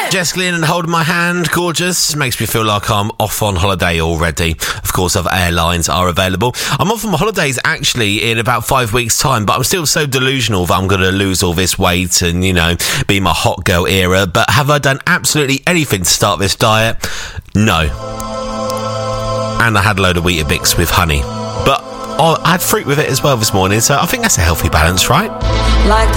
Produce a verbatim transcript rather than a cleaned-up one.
Jess Glynn and Holding My Hand, gorgeous. Makes me feel like I'm off on holiday already. Of course, other airlines are available. I'm off on my holidays actually in about five weeks' time, but I'm still so delusional that I'm going to lose all this weight and, you know, be my hot girl era. But have I done absolutely anything to start this diet? No. And I had a load of Weetabix with honey. But oh, I had fruit with it as well this morning, so I think that's a healthy balance, right? Like